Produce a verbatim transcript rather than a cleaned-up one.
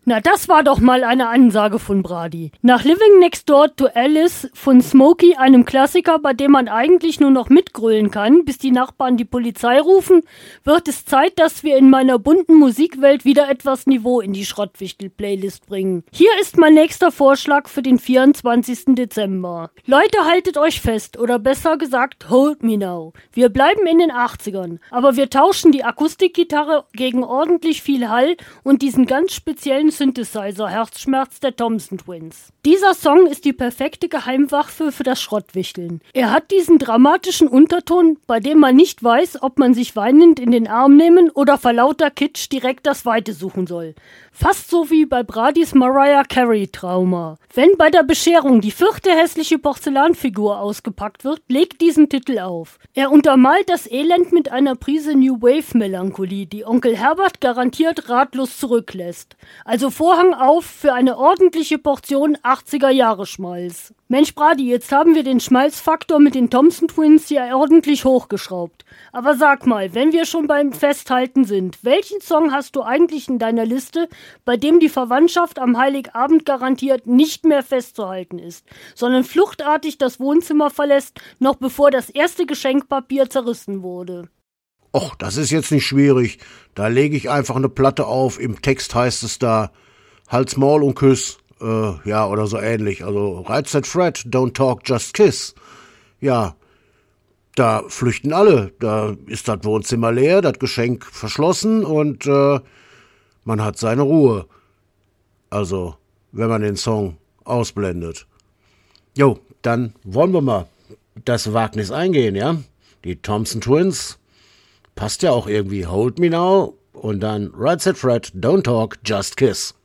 Na, das war doch mal eine Ansage von Brady. Nach Living Next Door to Alice von Smokey, einem Klassiker, bei dem man eigentlich nur noch mitgrölen kann, bis die Nachbarn die Polizei rufen, wird es Zeit, dass wir in meiner bunten Musikwelt wieder etwas Niveau in die Schrottwichtel-Playlist bringen. Hier ist mein nächster Vorschlag für den vierundzwanzigsten Dezember. Leute, haltet euch fest, oder besser gesagt, hold me now. Wir bleiben in den achtzigern, aber wir tauschen die Akustikgitarre gegen ordentlich viel Hall und diesen ganz speziellen Synthesizer Herzschmerz der Thompson Twins. Dieser Song ist die perfekte Geheimwaffe für das Schrottwichteln. Er hat diesen dramatischen Unterton, bei dem man nicht weiß, ob man sich weinend in den Arm nehmen oder vor lauter Kitsch direkt das Weite suchen soll. Fast so wie bei Bradys Mariah Carey Trauma. Wenn bei der Bescherung die vierte hässliche Porzellanfigur ausgepackt wird, legt diesen Titel auf. Er untermalt das Elend mit einer Prise New Wave Melancholie, die Onkel Herbert garantiert ratlos zurücklässt. Also Vorhang auf für eine ordentliche Portion achtziger Jahre Schmalz. Mensch Brady, jetzt haben wir den Schmalzfaktor mit den Thompson Twins hier ordentlich hochgeschraubt. Aber sag mal, wenn wir schon beim Festhalten sind, welchen Song hast du eigentlich in deiner Liste, bei dem die Verwandtschaft am Heiligabend garantiert nicht mehr festzuhalten ist, sondern fluchtartig das Wohnzimmer verlässt, noch bevor das erste Geschenkpapier zerrissen wurde? Och, das ist jetzt nicht schwierig. Da lege ich einfach eine Platte auf. Im Text heißt es da, Halt's Maul und Küss. Äh, ja, oder so ähnlich. Also, Right Said Fred, don't talk, just kiss. Ja, da flüchten alle. Da ist das Wohnzimmer leer, das Geschenk verschlossen und äh, man hat seine Ruhe. Also, wenn man den Song ausblendet. Jo, dann wollen wir mal das Wagnis eingehen, ja? Die Thompson Twins. Passt ja auch irgendwie. Hold Me Now und dann Right Said Fred, Don't Talk, Just Kiss.